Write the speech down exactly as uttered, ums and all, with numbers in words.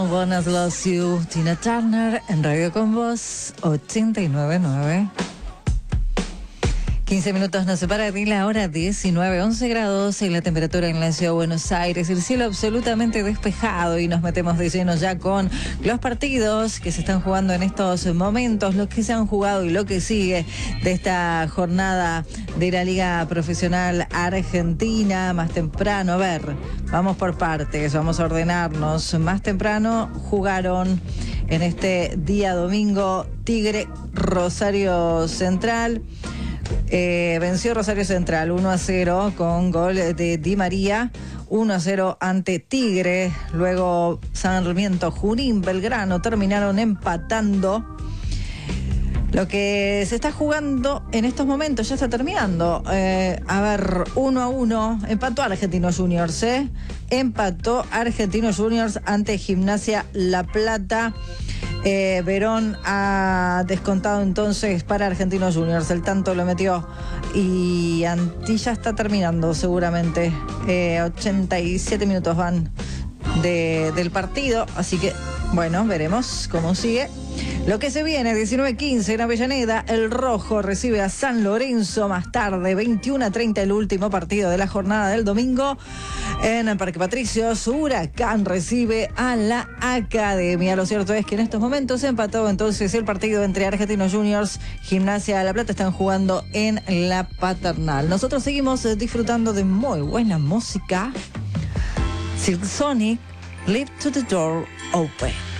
Buenas Loves You, Tina Turner en Radio Con Vos, ochenta y nueve punto nueve. quince minutos nos separa de la hora diecinueve, once grados y la temperatura en la ciudad de Buenos Aires, el cielo absolutamente despejado, y nos metemos de lleno ya con los partidos que se están jugando en estos momentos, los que se han jugado y lo que sigue de esta jornada de la Liga Profesional Argentina. Más temprano, a ver, vamos por partes, vamos a ordenarnos. Más temprano jugaron en este día domingo Tigre Rosario Central. Eh, venció Rosario Central uno a cero con gol de Di María, uno a cero ante Tigre. Luego Sarmiento, Junín, Belgrano terminaron empatando. Lo que se está jugando en estos momentos ya está terminando. Eh, a ver, uno a uno. Empató Argentinos Juniors, ¿eh? Empató Argentinos Juniors ante Gimnasia La Plata. Eh, Verón ha descontado entonces para Argentinos Juniors. El tanto lo metió y Antilla está terminando seguramente. Eh, ochenta y siete minutos van de, del partido. Así que, bueno, veremos cómo sigue. Lo que se viene, diecinueve quince en Avellaneda, el Rojo recibe a San Lorenzo. Más tarde, veintiuno a treinta, el último partido de la jornada del domingo. En el Parque Patricios, Huracán recibe a la Academia. Lo cierto es que en estos momentos se empató entonces el partido entre Argentinos Juniors, Gimnasia de La Plata. Están jugando en la Paternal. Nosotros seguimos disfrutando de muy buena música. Silk Sonic, Leave to the Door Open.